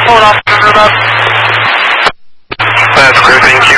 Hold off, turn it up. That's clear, thank you.